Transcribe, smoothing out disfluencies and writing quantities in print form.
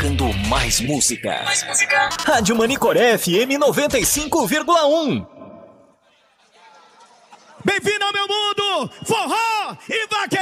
tocando mais música. Rádio Manicoré FM 95,1. Bem-vindo ao meu mundo, forró e vaqueiro!